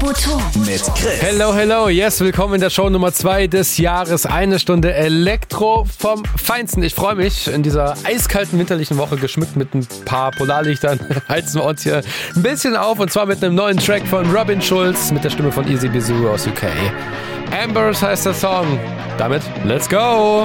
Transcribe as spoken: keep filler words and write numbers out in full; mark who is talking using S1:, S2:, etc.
S1: Otto.
S2: Mit Chris.
S3: Hello, hello, yes, willkommen in der Show Nummer zwei des Jahres. Eine Stunde Elektro vom Feinsten. Ich freue mich, in dieser eiskalten winterlichen Woche, geschmückt mit ein paar Polarlichtern, heizen wir uns hier ein bisschen auf. Und zwar mit einem neuen Track von Robin Schulz mit der Stimme von Easy Bizou aus U K. Ambers heißt der Song. Damit, let's go!